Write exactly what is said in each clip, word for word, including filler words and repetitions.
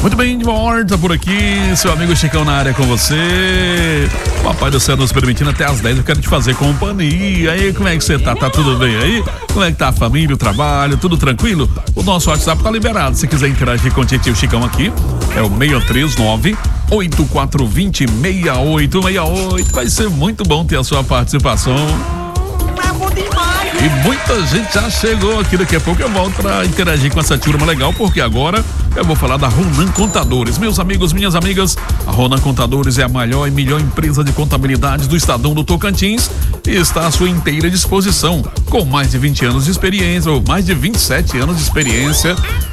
Muito bem, de volta por aqui, seu amigo Chicão na área com você. Papai do céu nos permitindo até às dez, eu quero te fazer companhia. Aí, como é que você tá? Tá tudo bem aí? Como é que tá a família, o trabalho, tudo tranquilo? O nosso WhatsApp tá liberado, se quiser interagir com o Titio Chicão aqui, é o seis três nove, oito quatro dois zero, seis oito seis oito. Vai ser muito bom ter a sua participação. E muita gente já chegou aqui, daqui a pouco eu volto pra interagir com essa turma legal, porque agora eu vou falar da Ronan Contadores. Meus amigos, minhas amigas, a Ronan Contadores é a maior e melhor empresa de contabilidade do Estadão do Tocantins e está à sua inteira disposição, com mais de vinte anos de experiência, ou mais de vinte e sete anos de experiência.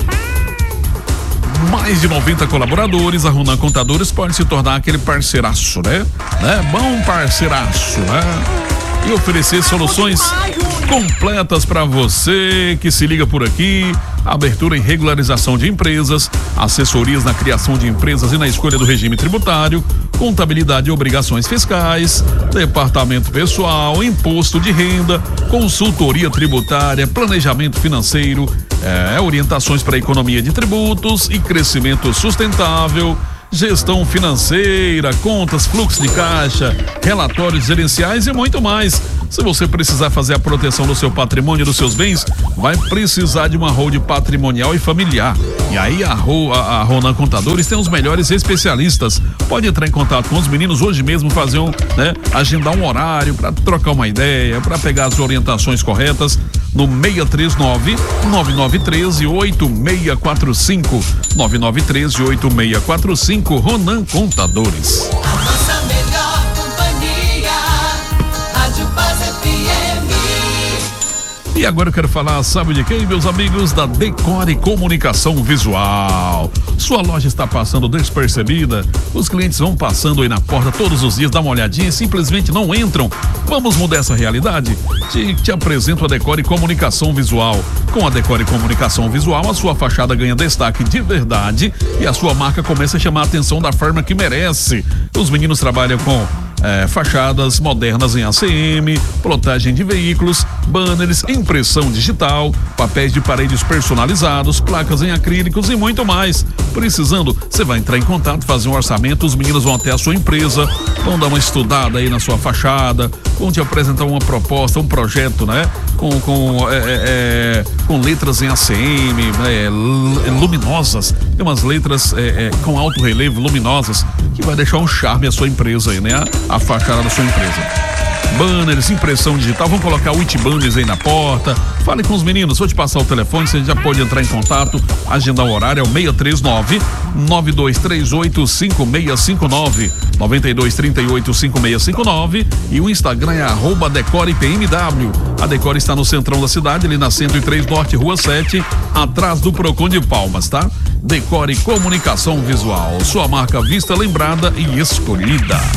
Mais de noventa colaboradores, a Ronan Contadores pode se tornar aquele parceiraço, né? né? Bom parceiraço, né? E oferecer soluções completas para você que se liga por aqui. Abertura e regularização de empresas, assessorias na criação de empresas e na escolha do regime tributário, contabilidade e obrigações fiscais, departamento pessoal, imposto de renda, consultoria tributária, planejamento financeiro, é, orientações para economia de tributos e crescimento sustentável, gestão financeira, contas, fluxo de caixa, relatórios gerenciais e muito mais. Se você precisar fazer a proteção do seu patrimônio e dos seus bens, vai precisar de uma hold patrimonial e familiar. E aí a, Ro, a, a Ronan Contadores tem os melhores especialistas. Pode entrar em contato com os meninos hoje mesmo, fazer um, né, agendar um horário para trocar uma ideia, para pegar as orientações corretas no seis três nove, nove nove um três, oito seis quatro cinco, nove nove um três, oito seis quatro cinco, Ronan Contadores. A nossa melhor companhia, Rádio Paz F M. E agora eu quero falar, sabe de quem, meus amigos? Da Decore Comunicação Visual. Sua loja está passando despercebida, os clientes vão passando aí na porta todos os dias, dá uma olhadinha e simplesmente não entram. Vamos mudar essa realidade? Te, te apresento a Decore Comunicação Visual. Com a Decore Comunicação Visual, a sua fachada ganha destaque de verdade e a sua marca começa a chamar a atenção da forma que merece. Os meninos trabalham com É, fachadas modernas em A C M, plotagem de veículos, banners, impressão digital, papéis de paredes personalizados, placas em acrílicos e muito mais. Precisando, você vai entrar em contato, fazer um orçamento, os meninos vão até a sua empresa, vão dar uma estudada aí na sua fachada, vão te apresentar uma proposta, um projeto, né? Com, com, é, é, com letras em A C M, é, luminosas, tem umas letras é, é, com alto relevo, luminosas, que vai deixar um charme a sua empresa aí, né? A, a fachada da sua empresa. Banners, impressão digital, vamos colocar o It Banners aí na porta. Fale com os meninos, vou te passar o telefone, você já pode entrar em contato, agendar o horário, é o seis três nove, nove dois três oito, cinco seis cinco nove, nove dois três oito, cinco seis cinco nove, e o Instagram é arroba Decore P M W. A Decore está no centrão da cidade, ali na cento e três Norte, Rua sete, atrás do Procon de Palmas, tá? Decore Comunicação Visual, sua marca vista, lembrada e escolhida.